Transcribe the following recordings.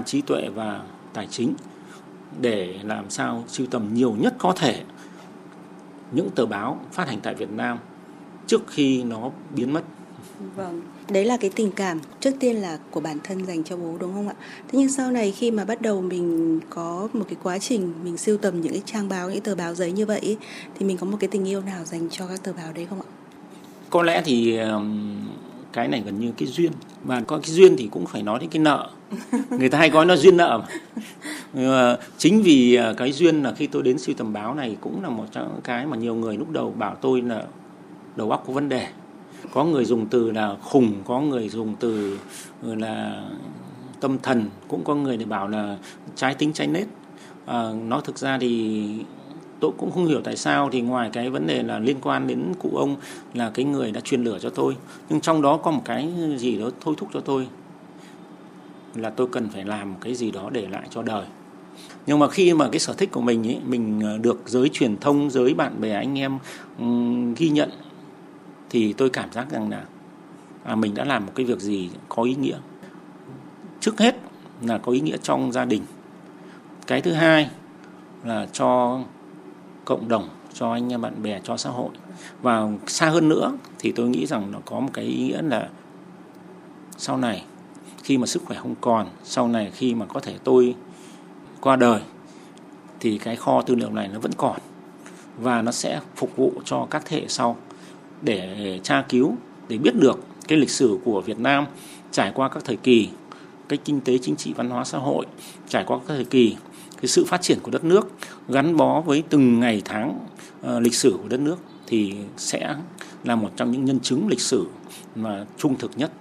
trí tuệ và tài chính để làm sao sưu tầm nhiều nhất có thể những tờ báo phát hành tại Việt Nam trước khi nó biến mất. Vâng, đấy là cái tình cảm trước tiên là của bản thân dành cho bố, đúng không ạ? Thế nhưng sau này khi mà bắt đầu mình có một cái quá trình mình sưu tầm những cái trang báo, những tờ báo giấy như vậy thì mình có một cái tình yêu nào dành cho các tờ báo đấy không ạ? Có lẽ thì cái này gần như cái duyên, và có cái duyên thì cũng phải nói đến cái nợ. Người ta hay nói nó duyên nợ mà. Chính vì cái duyên là khi tôi đến sưu tầm báo này cũng là một trong những cái mà nhiều người lúc đầu bảo tôi là đầu óc có vấn đề. Có người dùng từ là khùng, có người dùng từ là tâm thần, cũng có người để bảo là trái tính trái nết. Nói thực ra thì tôi cũng không hiểu tại sao, thì ngoài cái vấn đề là liên quan đến cụ ông là cái người đã truyền lửa cho tôi, nhưng trong đó có một cái gì đó thôi thúc cho tôi là tôi cần phải làm một cái gì đó để lại cho đời. Nhưng mà khi mà cái sở thích của mình ấy, mình được giới truyền thông, giới bạn bè anh em ghi nhận, thì tôi cảm giác rằng là mình đã làm một cái việc gì có ý nghĩa. Trước hết là có ý nghĩa trong gia đình. Cái thứ hai là cho cộng đồng, cho anh em bạn bè, cho xã hội. Và xa hơn nữa thì tôi nghĩ rằng nó có một cái ý nghĩa là sau này khi mà sức khỏe không còn, sau này khi mà có thể tôi qua đời thì cái kho tư liệu này nó vẫn còn, và nó sẽ phục vụ cho các thế hệ sau để tra cứu, để biết được cái lịch sử của Việt Nam trải qua các thời kỳ, cái kinh tế, chính trị, văn hóa, xã hội, trải qua các thời kỳ, cái sự phát triển của đất nước gắn bó với từng ngày tháng lịch sử của đất nước, thì sẽ là một trong những nhân chứng lịch sử mà trung thực nhất.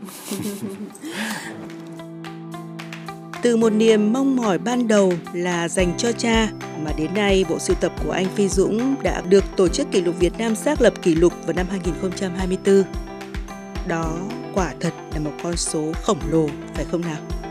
Từ một niềm mong mỏi ban đầu là dành cho cha mà đến nay bộ sưu tập của anh Phi Dũng đã được Tổ chức Kỷ lục Việt Nam xác lập kỷ lục vào năm 2024. Đó quả thật là một con số khổng lồ, phải không nào?